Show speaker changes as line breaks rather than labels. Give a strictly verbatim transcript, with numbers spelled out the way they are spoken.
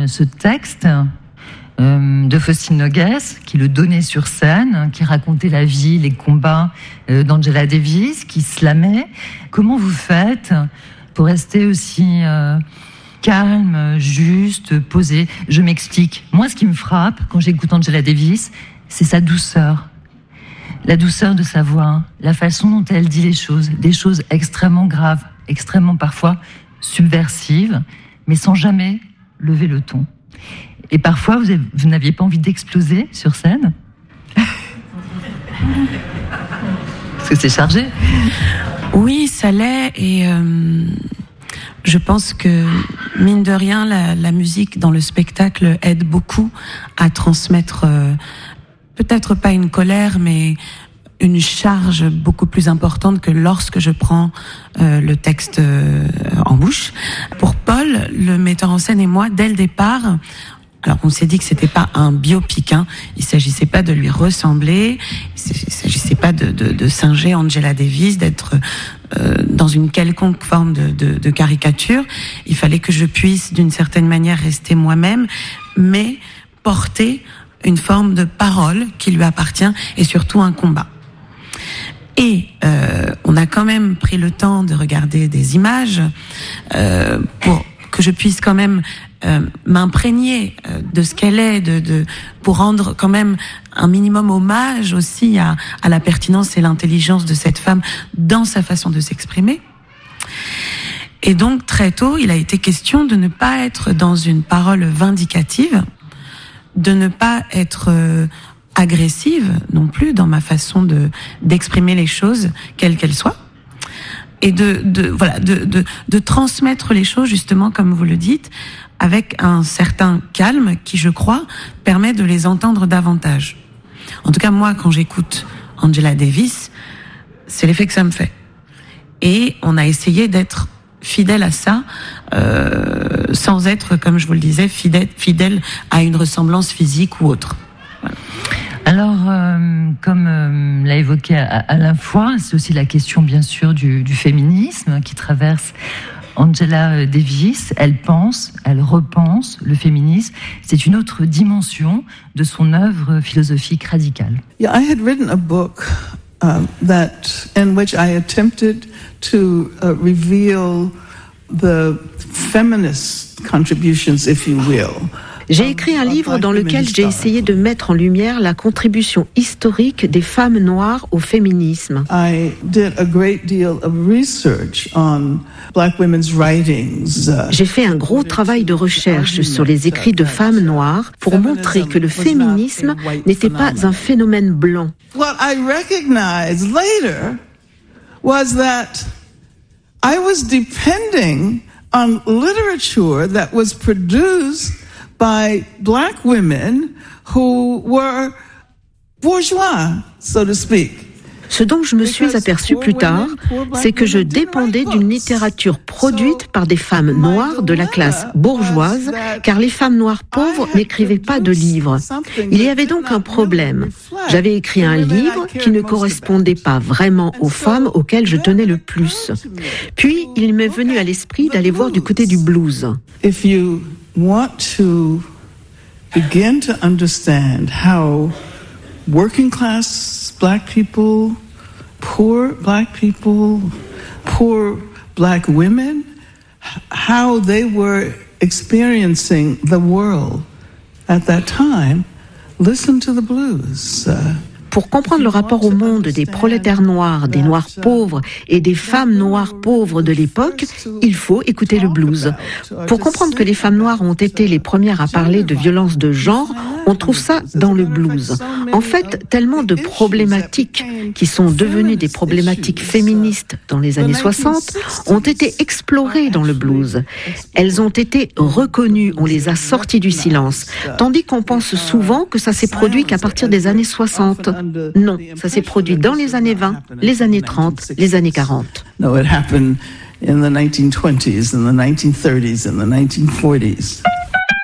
ce texte euh, de Faustine Noguès, qui le donnait sur scène, qui racontait la vie, les combats euh, d'Angela Davis, qui slamait. Comment vous faites pour rester aussi euh, calme, juste, posé? Je m'explique. Moi, ce qui me frappe quand j'écoute Angela Davis, c'est sa douceur. La douceur de sa voix, la façon dont elle dit les choses, des choses extrêmement graves, extrêmement parfois subversives, mais sans jamais lever le ton. Et parfois, vous, avez, vous n'aviez pas envie d'exploser sur scène? Parce que c'est chargé.
Oui, ça l'est, et euh, je pense que, mine de rien, la, la musique dans le spectacle aide beaucoup à transmettre, euh, peut-être pas une colère, mais une charge beaucoup plus importante que lorsque je prends euh, le texte euh, en bouche. Pour Paul, le metteur en scène et moi, dès le départ, alors on s'est dit que c'était pas un biopic, hein. Il s'agissait pas de lui ressembler, il s'agissait pas de, de, de singer Angela Davis, d'être euh, dans une quelconque forme de, de, de caricature. Il fallait que je puisse, d'une certaine manière, rester moi-même, mais porter une forme de parole qui lui appartient et surtout un combat. Et euh, on a quand même pris le temps de regarder des images euh, pour que je puisse quand même euh, m'imprégner de ce qu'elle est, de, de pour rendre quand même un minimum hommage aussi à, à la pertinence et l'intelligence de cette femme dans sa façon de s'exprimer. Et donc très tôt, il a été question de ne pas être dans une parole vindicative, de ne pas être euh, agressive non plus dans ma façon de d'exprimer les choses, quelles qu'elles soient, et de de voilà de de de transmettre les choses justement comme vous le dites, avec un certain calme qui, je crois, permet de les entendre davantage. En tout cas, moi, quand j'écoute Angela Davis, c'est l'effet que ça me fait. Et on a essayé d'être fidèle à ça, euh, sans être, comme je vous le disais, fidèle, fidèle à une ressemblance physique ou autre. Voilà.
Alors, euh, comme euh, l'a évoqué Alain Foy, c'est aussi la question, bien sûr, du, du féminisme qui traverse Angela Davis. Elle pense, elle repense le féminisme. C'est une autre dimension de son œuvre philosophique radicale.
Yeah, I had written a book um, that in which I attempted to uh, reveal the feminist contributions, if you will.
J'ai écrit un livre dans lequel j'ai essayé de mettre en lumière la contribution historique des femmes noires au féminisme. J'ai fait un gros travail de recherche sur les écrits de femmes noires pour montrer que le féminisme n'était pas un phénomène blanc.
What I recognized later was that I was depending on literature that was produced by black women who were bourgeois, so to speak.
Ce dont je me suis aperçue plus tard, c'est que je dépendais d'une littérature produite par des femmes noires de la classe bourgeoise, car les femmes noires pauvres n'écrivaient pas de livres. Il y avait donc un problème. J'avais écrit un livre qui ne correspondait pas vraiment aux femmes auxquelles je tenais le plus. Puis, il m'est venu à l'esprit d'aller voir du côté du blues.
If you want to begin to understand how working class black people, poor black people, poor black women, how they were experiencing the world at that time, listen to the blues. Uh,
Pour comprendre le rapport au monde des prolétaires noirs, des noirs pauvres et des femmes noires pauvres de l'époque, il faut écouter le blues. Pour comprendre que les femmes noires ont été les premières à parler de violence de genre, on trouve ça dans le blues. En fait, tellement de problématiques qui sont devenues des problématiques féministes dans les années soixante ont été explorées dans le blues. Elles ont été reconnues, on les a sorties du silence. Tandis qu'on pense souvent que ça s'est produit qu'à partir des années soixante. Non, ça s'est produit dans les années vingt, les années trente, les années quarante.
No, it happened in the nineteen twenties, in the nineteen thirties, in the nineteen forties.